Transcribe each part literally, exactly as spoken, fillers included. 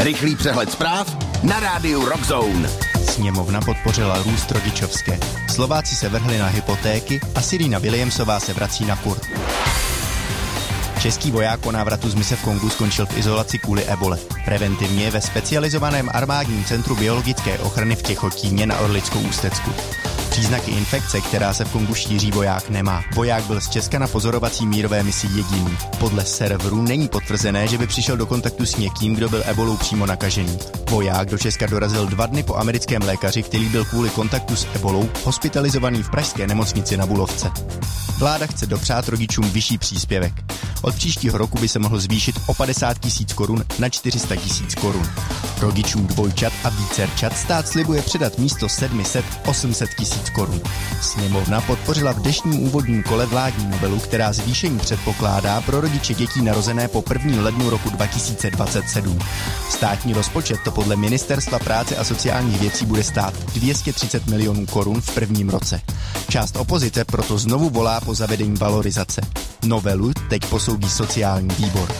Rychlý přehled zpráv na rádiu Rock Zone. Sněmovna podpořila růst rodičovské. Slováci se vrhli na hypotéky a Serena Williamsová se vrací na kurz. Český voják po návratu z mise v Kongu skončil v izolaci kvůli ebole. Preventivně ve specializovaném armádním centru biologické ochrany v Těchotíně na Orlickou Ústecku. Příznaky infekce, která se v Kongu šíří, voják nemá. Voják byl z Česka na pozorovací mírové misi jediný. Podle serveru není potvrzené, že by přišel do kontaktu s někým, kdo byl ebolou přímo nakažený. Voják do Česka dorazil dva dny po americkém lékaři, který byl kvůli kontaktu s ebolou hospitalizovaný v pražské nemocnici na Bulovce. Vláda chce dopřát rodičům vyšší příspěvek. Od příštího roku by se mohl zvýšit o padesát tisíc korun na čtyři sta tisíc korun. Rodičům dvojčat a vícerčat stát slibuje předat místo sedm set osm set tisíc korun. Sněmovna podpořila v dnešním úvodním kole vládní novelu, která zvýšení předpokládá pro rodiče dětí narozené po prvním lednu roku dva tisíce dvacet sedm. Státní rozpočet to podle Ministerstva práce a sociálních věcí bude stát dvě stě třicet milionů korun v prvním roce. Část opozice proto znovu volá po zavedení valorizace. Novelu teď posoudí sociální výbor.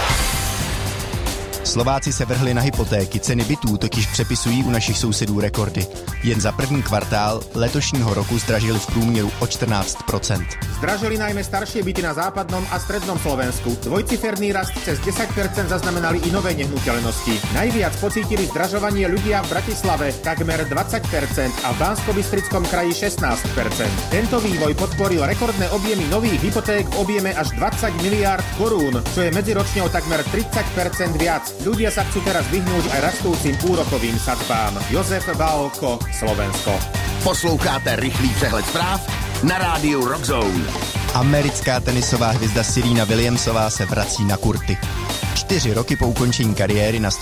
Slováci se vrhli na hypotéky, ceny bytů totiž přepisují u našich sousedů rekordy. Jen za první kvartál letošního roku zdražili v průměru o čtrnásť procent. Zdražili najmä staršie byty na západnom a strednom Slovensku. Dvojciferný rast cez desať percent zaznamenali i nové nehnuteľnosti. Najviac pocítili zdražovanie ľudia v Bratislave takmer dvadsať percent a v Banskobystrickom kraji šestnásť percent. Tento vývoj podporil rekordné objemy nových hypoték v objeme až dvadsať miliárd korún, čo je medziročne o takmer tridsať percent viac. Ľudia sa chcú teraz vyhnúť aj rastúcim úrokovým sadzbám. Jozef Válko, Slovensko. Posloucháte rychlý přehled zpráv na rádiu Rock Zone. Americká tenisová hvězda Serena Williamsová se vrací na kurty. Čtyři roky po ukončení kariéry nastoupila